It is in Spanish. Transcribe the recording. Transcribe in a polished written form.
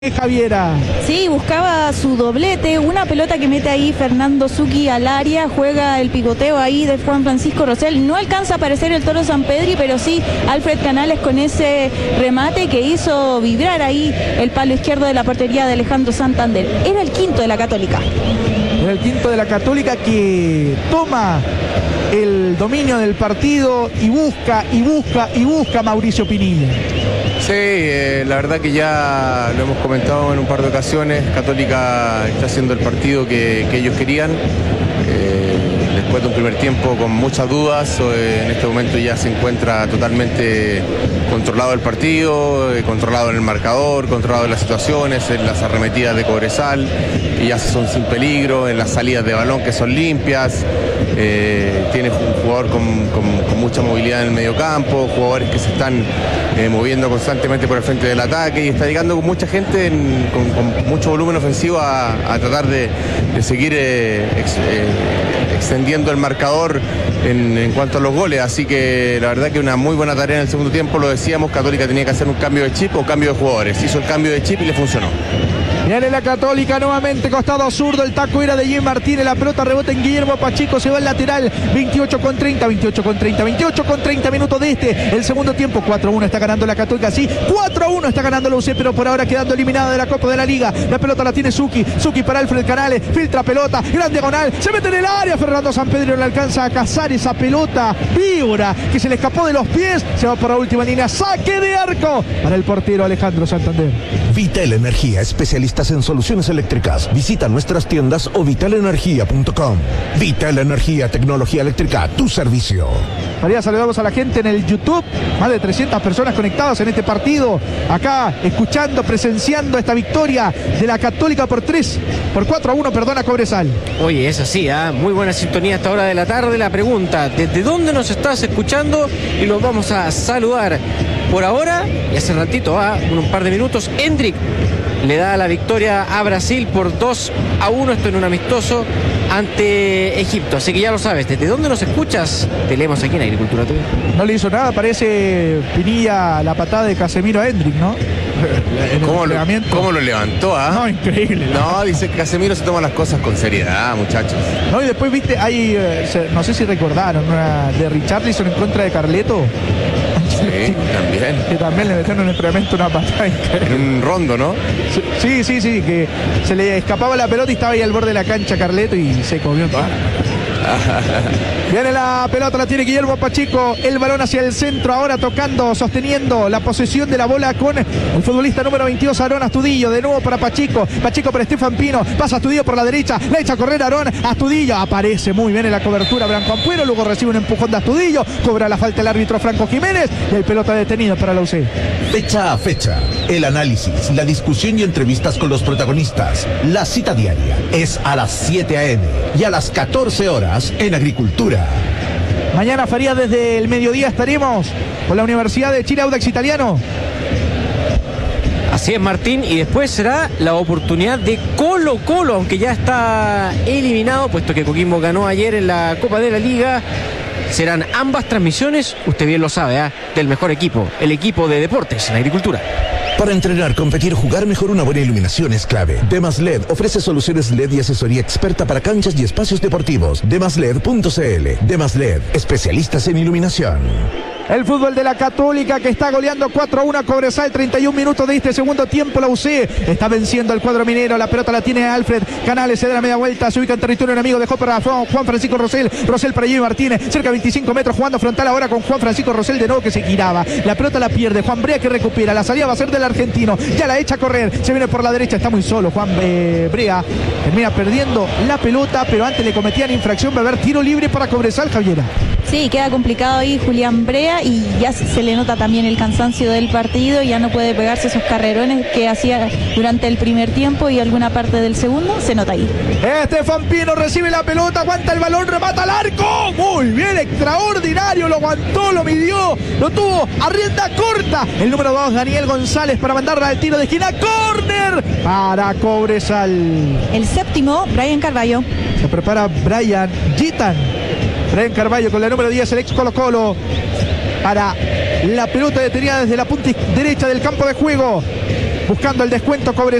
Javiera. Sí, buscaba su doblete, una pelota que mete ahí Fernando Zucchi al área, juega el picoteo ahí de Juan Francisco Rosell, no alcanza a aparecer el Toro Sampedri, pero sí Alfred Canales con ese remate que hizo vibrar ahí el palo izquierdo de la portería de Alejandro Santander. Era el quinto de la Católica. Era el quinto de la Católica que toma el dominio del partido y busca Mauricio Pinilla. Sí, la verdad que ya lo hemos comentado en un par de ocasiones. Católica está haciendo el partido que ellos querían. Después de un primer tiempo con muchas dudas, en este momento ya se encuentra totalmente controlado el partido, controlado en el marcador, controlado en las situaciones, en las arremetidas de Cobresal, que ya son sin peligro, en las salidas de balón que son limpias. Tiene un jugador con mucha movilidad en el mediocampo, jugadores que se están moviendo constantemente por el frente del ataque y está llegando con mucha gente, con mucho volumen ofensivo a tratar de seguir extendiendo el marcador en cuanto a los goles, así que la verdad que una muy buena tarea en el segundo tiempo. Lo decíamos, Católica tenía que hacer un cambio de chip o cambio de jugadores, hizo el cambio de chip y le funcionó. Viene la Católica nuevamente, costado zurdo, el taco era de Jim Martínez, la pelota rebota en Guillermo Pacheco, se va al lateral, 28 con 30 minutos de el segundo tiempo, 4-1 está ganando la Católica, sí, 4-1 está ganando la UC, pero por ahora quedando eliminada de la Copa de la Liga. La pelota la tiene Zucchi para Alfred Canales, filtra pelota, gran diagonal, se mete en el área, Fernando Sampedri no le alcanza a cazar esa pelota víbora que se le escapó de los pies, se va por la última línea, saque de arco para el portero Alejandro Santander. Vital Energía, especialistas en soluciones eléctricas. Visita nuestras tiendas o vitalenergia.com. Vital Energía, tecnología eléctrica, tu servicio. María, saludamos a la gente en el YouTube, más de 300 personas conectadas en este partido, acá escuchando, presenciando esta victoria de la Católica por 4-1, perdona, Cobresal. Oye, es así, muy buena sintonía a esta hora de la tarde. La pregunta, ¿desde dónde nos estás escuchando? Y los vamos a saludar. Por ahora, y hace ratito, un par de minutos, Hendrik le da la victoria a Brasil por 2-1, esto en un amistoso ante Egipto. Así que ya lo sabes, ¿desde dónde nos escuchas? Te leemos aquí en Agricultura TV. No le hizo nada, parece Pinilla la patada de Casemiro a Hendrik, ¿no? ¿Cómo lo levantó? No, increíble. No, dice que Casemiro se toma las cosas con seriedad, muchachos. No, y después, viste, hay, no sé si recordaron, una de Richarlison en contra de Carleto. Sí, también. Que también le metieron en el entrenamiento una patada increíble. En un rondo, ¿no? Sí, que se le escapaba la pelota y estaba ahí al borde de la cancha Carleto y se comió toda. Viene la pelota, la tiene Guillermo Pacheco, el balón hacia el centro, ahora tocando, sosteniendo la posesión de la bola con el futbolista número 22, Aarón Astudillo, de nuevo para Pacheco para Estefan Pino, pasa Astudillo por la derecha, la echa a correr Aarón, Astudillo, aparece muy bien en la cobertura Branco Ampuero, luego recibe un empujón de Astudillo, cobra la falta el árbitro Franco Jiménez y hay pelota detenida para la UC. Fecha a fecha, el análisis, la discusión y entrevistas con los protagonistas. La cita diaria es a las 7 a.m. y a las 14 horas en Agricultura. Mañana, Faría, desde el mediodía estaremos con la Universidad de Chile Audax Italiano. Así es, Martín, y después será la oportunidad de Colo-Colo, aunque ya está eliminado, puesto que Coquimbo ganó ayer en la Copa de la Liga. Serán ambas transmisiones, usted bien lo sabe, del mejor equipo, el equipo de deportes en Agricultura. Para entrenar, competir, jugar mejor, una buena iluminación es clave. Demas LED ofrece soluciones LED y asesoría experta para canchas y espacios deportivos. Demasled.cl. Demas LED, especialistas en iluminación. El fútbol de la Católica que está goleando 4-1 a Cobresal, 31 minutos de este segundo tiempo. La UC está venciendo al cuadro minero. La pelota la tiene Alfred Canales, se da la media vuelta, se ubica en territorio enemigo, dejó para Juan Francisco Rosell para Jimmy Martínez, cerca de 25 metros, jugando frontal ahora con Juan Francisco Rosell de nuevo que se giraba. La pelota la pierde, Juan Brea que recupera, la salida va a ser del argentino, ya la echa a correr, se viene por la derecha, está muy solo Juan Brea, termina perdiendo la pelota, pero antes le cometían infracción, va a haber tiro libre para Cobresal, Javiera. Sí, queda complicado ahí Julián Brea y ya se le nota también el cansancio del partido, ya no puede pegarse esos carrerones que hacía durante el primer tiempo y alguna parte del segundo, se nota ahí. Estefan Pino recibe la pelota, aguanta el balón, remata al arco, muy bien, extraordinario, lo aguantó, lo midió, lo tuvo a rienda corta, el número 2, Daniel González, para mandarla al tiro de esquina, córner para Cobresal. El séptimo, Brian Carballo. Se prepara Brian Carballo con la número 10, el ex Colo-Colo, para la pelota detenida desde la punta derecha del campo de juego. buscando el descuento,